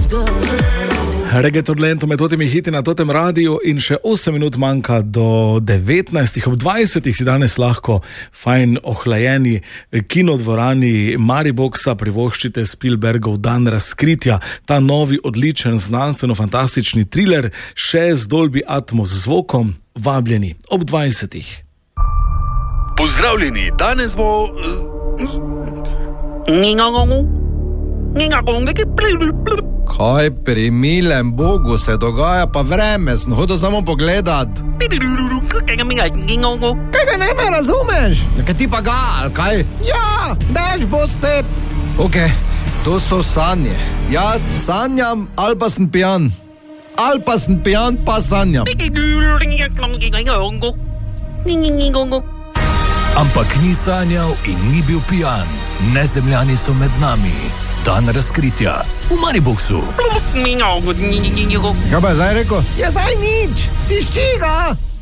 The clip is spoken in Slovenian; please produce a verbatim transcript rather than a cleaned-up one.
Reggaeton med totimi hiti na totem radiju in še osem minut manjka do devetnajstih. Ob dvajsetih si danes lahko fajn ohlajeni kinodvorani Mariboxa privoščite Spielbergov Dan razkritja. Ta novi odličen znanstveno-fantastični thriller še z Dolby Atmos zvokom. Vabljeni ob dvajsetih. Pozdravljeni, danes bo... Kaj pri milem Bogu se dogaja, pa vreme sem hodil samo pogledat. Kaj ga ne me razumeš? Kaj ti pa ga, ali kaj? Ja, dež bo spet. Ok, to so sanje. Jaz sanjam, ali pa sem pijan. Ali pa sem pijan, pa sanjam. Ampak ni sanjal in ni bil pijan. Nezemljani so med nami. Dan razkritja v Mariboxu. Kaj pa je zdaj rekel? Je zdaj nič, tišči ga.